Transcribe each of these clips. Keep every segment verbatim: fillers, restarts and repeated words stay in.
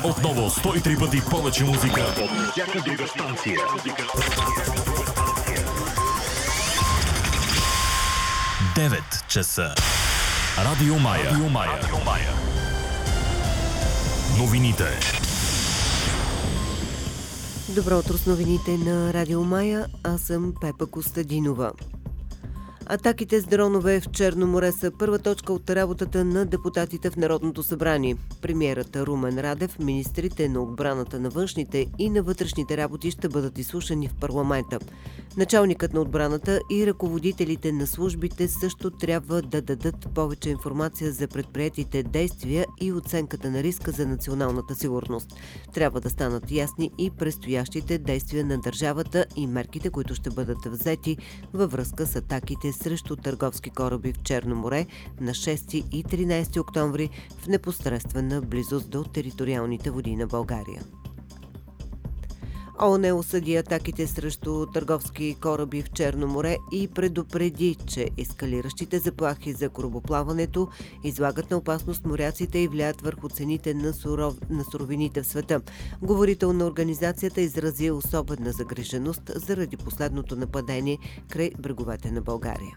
Отново сто и три пъти повече музика от всяка друга станция. девет часа. Радио Мая. Радио Мая. Радио Мая. Новините. Добро утро с новините на Радио Мая. Аз съм Пепа Костадинова. Атаките с дронове в Черно море са първа точка от работата на депутатите в Народното събрание. Премиерът Румен Радев, министрите на отбраната, на външните и на вътрешните работи ще бъдат изслушани в парламента. Началникът на отбраната и ръководителите на службите също трябва да дадат повече информация за предприетите действия и оценката на риска за националната сигурност. Трябва да станат ясни и предстоящите действия на държавата и мерките, които ще бъдат взети във връзка с атаките срещу търговски кораби в Черно море на шести и тринадесети октомври в непосредствена близост до териториалните води на България. ООН осъди атаките срещу търговски кораби в Черно море и предупреди, че ескалиращите заплахи за корабоплаването излагат на опасност моряците и влияят върху цените на, суров... на суровините в света. Говорител на организацията изрази особена загриженост заради последното нападение край бреговете на България.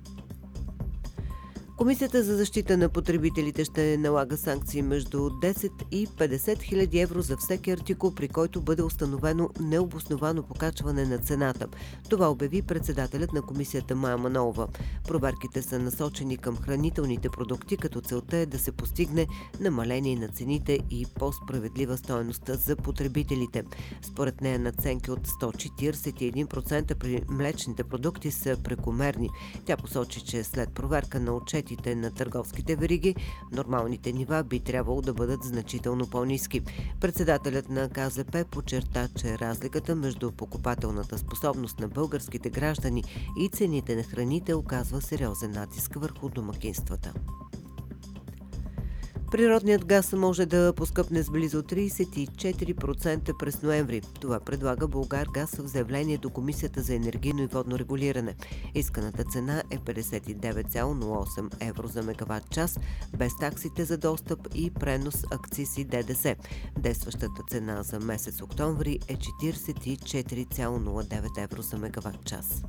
Комисията за защита на потребителите ще налага санкции между десет и петдесет хиляди евро за всеки артикул, при който бъде установено необосновано покачване на цената. Това обяви председателят на комисията Мая Манолова. Проверките са насочени към хранителните продукти, като целта е да се постигне намаление на цените и по-справедлива стойност за потребителите. Според нея надценки от сто четиридесет и един процента при млечните продукти са прекомерни. Тя посочи, че след проверка на отчет на търговските вериги, нормалните нива би трябвало да бъдат значително по-ниски. Председателят на К З П подчерта, че разликата между покупателната способност на българските граждани и цените на храните оказва сериозен натиск върху домакинствата. Природният газ може да поскъпне с близо тридесет и четири процента през ноември. Това предлага Булгаргаз в заявление до Комисията за енергийно и водно регулиране. Исканата цена е петдесет и девет цяло нула осем евро за мегаватт час, без таксите за достъп и пренос, акциз и Д Д С. Действащата цена за месец октомври е четиридесет и четири цяло нула девет евро за мегаватт час.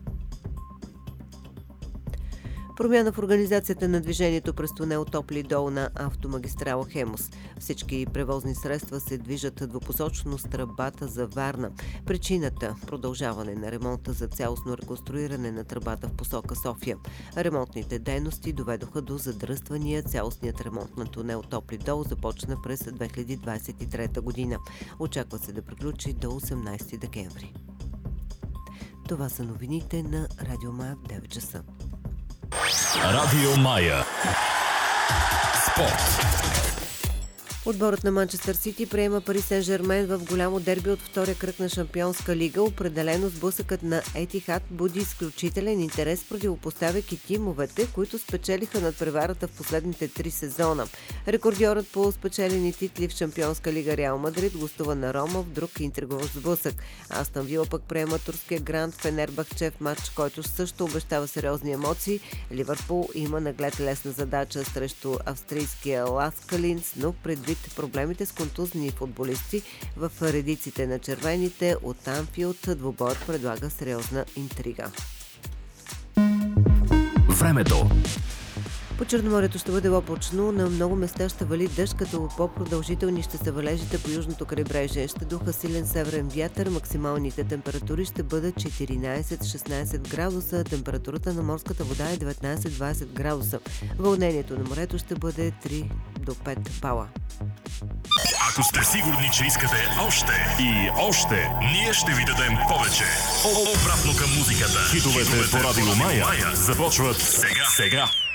Промяна в организацията на движението през тунел Топли дол на автомагистрала Хемус. Всички превозни средства се движат двупосочно с тръбата за Варна. Причината – продължаване на ремонта за цялостно реконструиране на тръбата в посока София. Ремонтните дейности доведоха до задръствания. Цялостният ремонт на тунел Топли дол започна през две хиляди двадесет и трета година. Очаква се да приключи до осемнадесети декември. Това са новините на Радио Мая в девет часа. Радио Мая. Спорт. Отборът на Манчестър Сити приема Пари Сен-Жермен в голямо дерби от втория кръг на Шампионска лига. Определено сблъсъкът на Етихад буди изключителен интерес, противопоставяйки тимовете, които спечелиха надпреварата в последните три сезона. Рекордьорът по спечелени титли в Шампионска лига Реал Мадрид гостува на Рома в друг интригуващ сблъсък. Астън Вила пък приема турския гранд Фенербахче в матч, който също обещава сериозни емоции. Ливърпул има наглед лесна задача срещу австрийския Ласка Линц, но предвид проблемите с контузни футболисти в редиците на червените от Анфилд, двубоят предлага сериозна интрига. Времето. По Черноморието ще бъде облачно, на много места ще вали дъжд, като по-продължителни ще са валежите по южното крайбрежие. Ще духа силен северен вятър, максималните температури ще бъдат четиринадесет-шестнадесет градуса, температурата на морската вода е деветнадесет-двадесет градуса. Вълнението на морето ще бъде три до пет бала. Ако сте сигурни, че искате още и още, ние ще ви дадем повече. Обратно към музиката. Хитовете по Радио Мая започват сега. сега.